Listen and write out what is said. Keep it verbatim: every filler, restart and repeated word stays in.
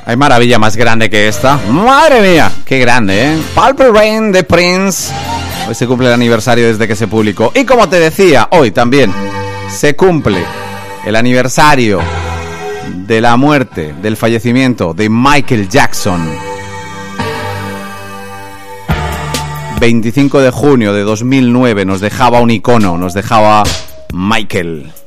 Hay maravilla más grande que esta. ¡Madre mía! ¡Qué grande, eh! Purple Rain de Prince. Hoy se cumple el aniversario desde que se publicó. Y como te decía, hoy también se cumple el aniversario de la muerte, del fallecimiento de Michael Jackson. veinticinco de junio de dos mil nueve nos dejaba un icono, nos dejaba Michael.